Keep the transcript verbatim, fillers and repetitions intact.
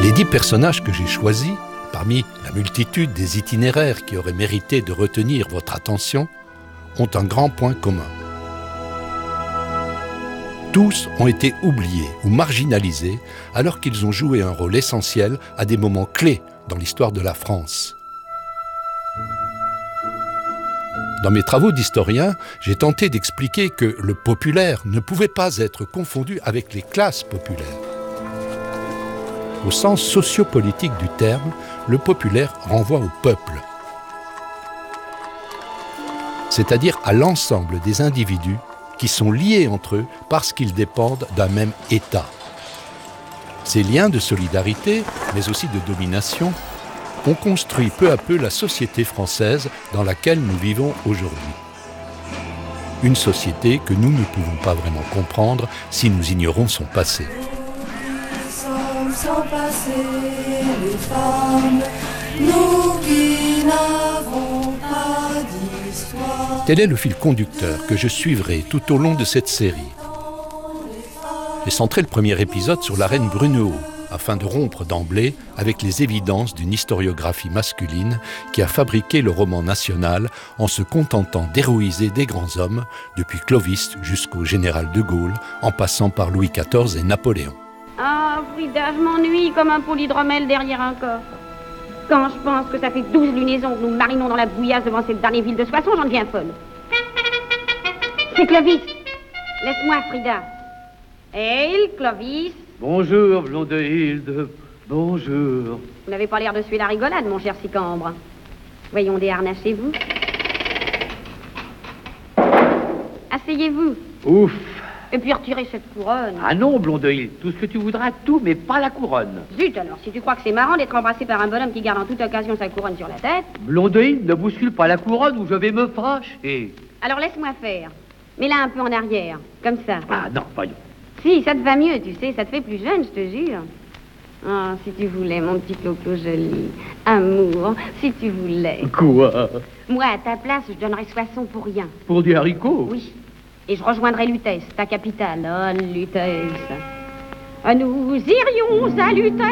Les dix personnages que j'ai choisis, parmi la multitude des itinéraires qui auraient mérité de retenir votre attention, ont un grand point commun. Tous ont été oubliés ou marginalisés alors qu'ils ont joué un rôle essentiel à des moments clés dans l'histoire de la France. Dans mes travaux d'historien, j'ai tenté d'expliquer que le populaire ne pouvait pas être confondu avec les classes populaires. Au sens sociopolitique du terme, le populaire renvoie au peuple, c'est-à-dire à l'ensemble des individus qui sont liés entre eux parce qu'ils dépendent d'un même État. Ces liens de solidarité, mais aussi de domination, ont construit peu à peu la société française dans laquelle nous vivons aujourd'hui. Une société que nous ne pouvons pas vraiment comprendre si nous ignorons son passé. Sans passé, les femmes, nous qui n'avons pas d'histoire. Tel est le fil conducteur que je suivrai tout au long de cette série. J'ai centré le premier épisode sur la reine Brunehaut, afin de rompre d'emblée avec les évidences d'une historiographie masculine qui a fabriqué le roman national en se contentant d'héroïser des grands hommes, depuis Clovis jusqu'au général de Gaulle, en passant par Louis quatorze et Napoléon. Ah, Frida, je m'ennuie comme un polydromel derrière un coffre. Quand je pense que ça fait douze lunaisons que nous marinons dans la bouillasse devant cette dernière ville de Soissons, j'en deviens folle. C'est Clovis. Laisse-moi, Frida. Hé, Clovis. Bonjour, Blondehilde. Bonjour. Vous n'avez pas l'air de suer la rigolade, mon cher Sicambre. Voyons, déharnachez-vous. Asseyez-vous. Ouf. Et puis retirez cette couronne. Ah non, Blondehilde, tout ce que tu voudras, tout, mais pas la couronne. Zut, alors, si tu crois que c'est marrant d'être embrassé par un bonhomme qui garde en toute occasion sa couronne sur la tête... Blondehilde, ne bouscule pas la couronne ou je vais me fâcher. Alors laisse-moi faire. Mets-la un peu en arrière, comme ça. Ah non, voyons. Si, ça te va mieux, tu sais, ça te fait plus jeune, je te jure. Ah, si tu voulais, mon petit coco joli. Amour, si tu voulais. Quoi? Moi, à ta place, je donnerais Soissons pour rien. Pour des haricots? Oui. Et je rejoindrai Lutèce, ta capitale. Oh, Lutèce. Ah, nous irions à Lutèce.